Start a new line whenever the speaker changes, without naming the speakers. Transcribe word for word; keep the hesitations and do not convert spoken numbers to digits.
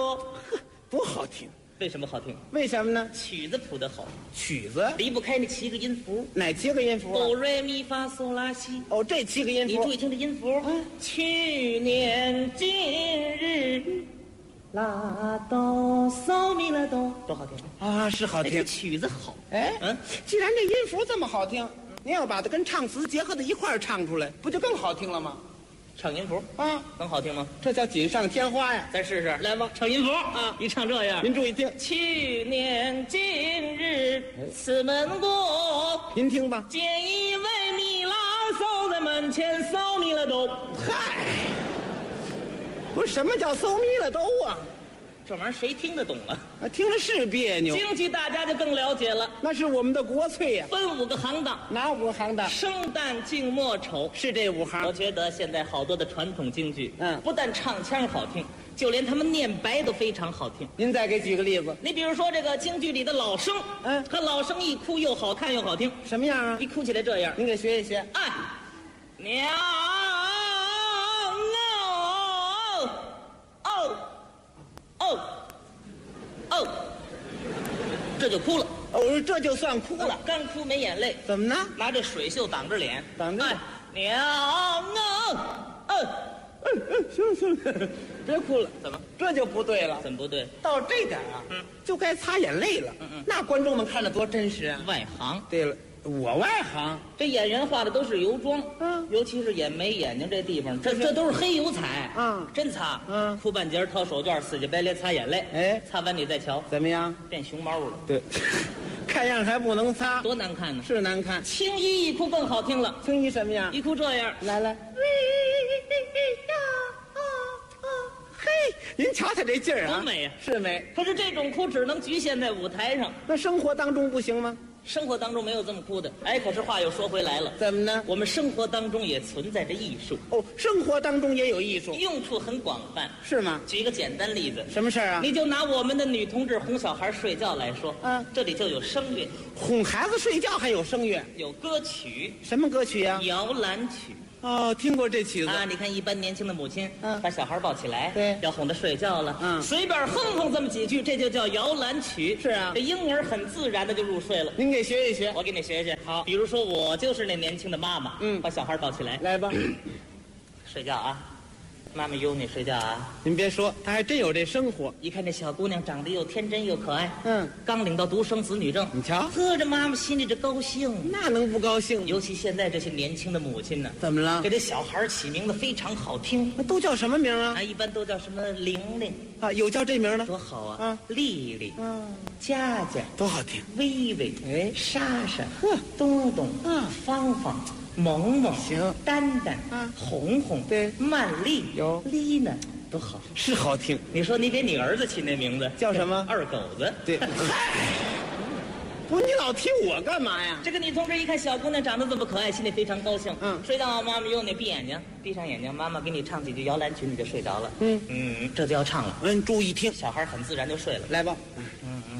哆，
多好听！
为什么好听？
为什么呢？
曲子谱得好，
曲子
离不开那七个音符，
哪七个音符、啊？
哆来咪发嗦拉西。
哦，这七个音符。
你注意听这音符。
嗯，
去年今日，拉哆嗦咪拉哆，多好听
啊！是好听，
这曲子好。
哎，
嗯，
既然这音符这么好听，您要把它跟唱词结合在一块儿唱出来，不就更好听了吗？
唱音符
啊，
更好听吗？
这叫锦上添花呀！
咱试试，来吧，唱音符
啊！
一唱这样，
您注意听。
去年今日，此门过，
您听吧。
见一位米拉嗖在门前扫米了都。
嗨，不是什么叫搜咪了都啊？
这玩意儿谁听得懂啊？
啊，听着是别扭。
京剧大家就更了解了，
那是我们的国粹呀、啊。
分五个行当，
哪五个行当？
生旦净末丑
是这五行。
我觉得现在好多的传统京剧，
嗯，
不但唱腔好听，就连他们念白都非常好听。
您再给举个例子。
你比如说这个京剧里的老生，
嗯，
和老生一哭又好看又好听。
什么样啊？
一哭起来这样，
您给学一学。
哎，娘哦哦哦哦，这就哭了。
哦，这就算哭了，
干哭没眼泪。
怎么呢？
拿这水袖挡着脸，
挡着。
哎，娘啊，嗯
嗯嗯，行行，别哭了。
怎么？
这就不对了。
怎么不对？
到这点啊，
嗯，
就该擦眼泪了。
嗯嗯，
那观众们看着多真实啊。
外行。
对了，我外行。
这演员画的都是油妆，
嗯，
尤其是眼眉眼睛这地方，这这都是黑油彩，
嗯，
真擦，
嗯，
哭半截掏手绢，死乞白赖擦眼泪，
哎，
擦完你再瞧，
怎么样？
变熊猫了。
对，看样还不能擦，
多难看呢！
是难看。
青衣一哭更好听了，
青衣什么样？
一哭这样，
来来，嘿，您瞧他这劲儿啊，
多美呀！
是美。
可是这种哭只能局限在舞台上，
那生活当中不行吗？
生活当中没有这么哭的。哎，可是话又说回来了，
怎么呢？
我们生活当中也存在着艺术。
哦，生活当中也有艺术，
用处很广泛，
是吗？
举一个简单例子，
什么事儿啊？
你就拿我们的女同志哄小孩睡觉来说，
嗯，
这里就有声乐，
哄孩子睡觉还有声乐，
有歌曲，
什么歌曲呀？
摇篮曲。
哦，听过这曲子
啊！你看，一般年轻的母亲，
嗯，
把小孩抱起来，
对，
要哄他睡觉了，
嗯，
随便哼哼这么几句，这就叫摇篮曲。
是啊，
这婴儿很自然的就入睡了。
您给学一学，
我给你学学。好，比如说我就是那年轻的妈妈，
嗯，
把小孩抱起来，
来吧，
睡觉啊，妈妈拥你睡觉啊。
您别说，他还真有这生活。
一看这小姑娘长得又天真又可爱，
嗯，
刚领到独生子女证，
你瞧，
呵，这妈妈心里这高兴，
那能不高兴？
尤其现在这些年轻的母亲呢，
怎么了？
给这小孩起名字非常好听，
那都叫什么名啊？
啊，一般都叫什么玲玲
啊，有叫这名的，
多好啊！
啊，
丽丽，
嗯，
佳佳，
多好听。
微微，
哎，
莎莎，
呵，
东东，
嗯，
芳芳，萌萌，
行，
丹丹，
啊，
红红，
对，
曼丽，
有，
丽娜，多好，
是好听。
你说你给你儿子起那名字
叫什么？
二狗子。
对，嗨，不是你老提我干嘛呀？
这个女同志一看小姑娘长得这么可爱，心里非常高兴。
嗯，
睡觉妈妈用你闭眼睛，闭上眼睛，妈妈给你唱几句摇篮曲，你就睡着了。
嗯
嗯，这就要唱了。
嗯，注意听，
小孩很自然就睡了。
来吧。
嗯嗯